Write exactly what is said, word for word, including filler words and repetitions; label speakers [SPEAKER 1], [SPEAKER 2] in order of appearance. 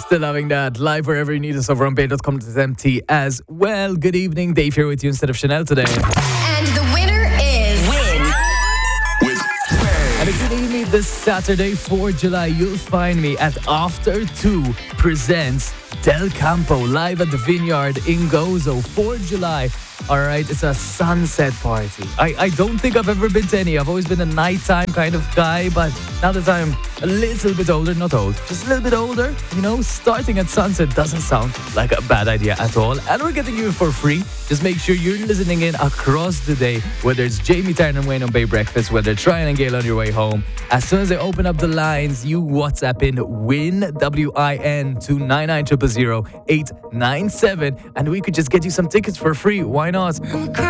[SPEAKER 1] Still having that live wherever you need us over on bay dot com dot m t as well. Good evening, Dave here with you instead of Chanel today.
[SPEAKER 2] And the winner is Win.
[SPEAKER 3] With
[SPEAKER 1] And if you need me this Saturday, fourth of July, you'll find me at After two presents Del Campo live at the Vineyard in Gozo, fourth of July. Alright, it's a sunset party. I, I don't think I've ever been to any. I've always been a nighttime kind of guy, but now that I'm a little bit older, not old, just a little bit older, you know, starting at sunset doesn't sound like a bad idea at all. And we're getting you for free. Just make sure you're listening in across the day, whether it's Jamie, Taryn and Wayne on Bay Breakfast, whether it's Ryan and Gail on your way home. As soon as they open up the lines, you WhatsApp in WIN, W I N, to nine nine zero zero zero eight nine seven, and we could just get you some tickets for free. Why not?